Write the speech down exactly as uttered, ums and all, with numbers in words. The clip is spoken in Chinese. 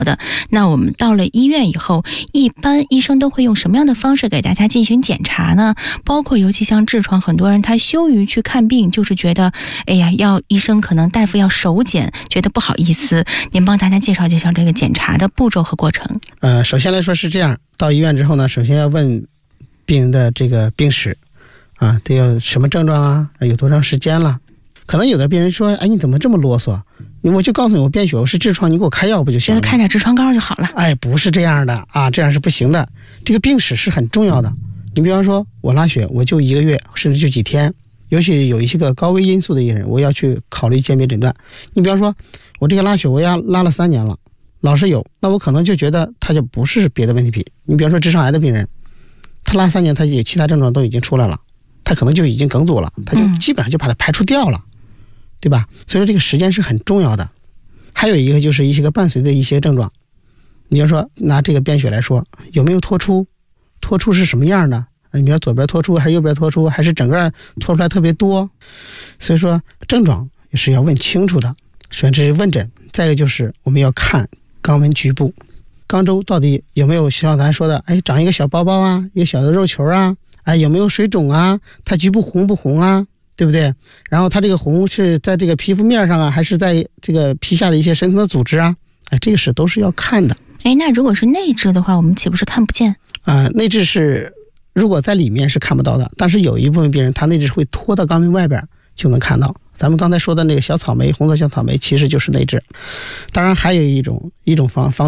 的。那我们到了医院以后，一般医生都会用什么样的方式给大家进行检查呢？包括尤其像痔疮，很多人他羞于去看病，就是觉得哎呀，要医生可能大夫要手检，觉得不好意思。您帮大家介绍介绍这个检查的步骤和过程。 呃，首先来说是这样，到医院之后呢，首先要问病人的这个病史啊，这有什么症状啊，有多长时间了。可能有的病人说，哎，你怎么这么啰嗦？我就告诉你我便血，我是痔疮，你给我开药不就行了？ 觉得开点痔疮膏就好了。 哎，不是这样的啊，这样是不行的。这个病史是很重要的。你比方说我拉血，我就一个月甚至就几天，尤其有一些个高危因素的人，我要去考虑鉴别诊断。你比方说我这个拉血我要拉了三年了，老是有，那我可能就觉得他就不是别的问题。你比方说直肠癌的病人，他拉三年，他有其他症状都已经出来了，他可能就已经梗阻了，他就基本上就把它排除掉了、嗯、对吧？所以说这个时间是很重要的。还有一个就是一些个伴随的一些症状，你要说拿这个便血来说，有没有脱出，脱出是什么样的？你比如左边脱出还是右边脱出，还是整个脱出来特别多？所以说症状是要问清楚的。首先这是问诊，再一个就是我们要看肛门局部，肛周到底有没有像咱说的，哎，长一个小包包啊，一个小的肉球啊，哎，有没有水肿啊？它局部红不红啊？对不对？然后它这个红是在这个皮肤面上啊，还是在这个皮下的一些深层的组织啊？哎，这个是都是要看的。 哎，那如果是内痔的话，我们岂不是看不见？ 啊、呃，内痔是如果在里面是看不到的，但是有一部分病人他内痔会拖到肛门外边就能看到。咱们刚才说的那个小草莓，红色小草莓其实就是内痔。当然还有一种一种方方